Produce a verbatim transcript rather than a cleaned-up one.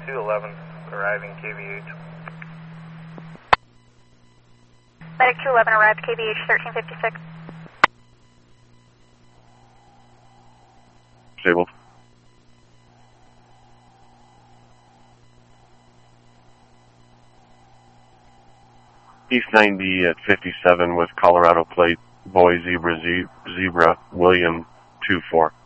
two eleven arriving K V H. Medic two eleven arrived K V H thirteen fifty-six. Disabled. East ninety at fifty-seven with Colorado plate, Boy Zebra Z Zebra William two four.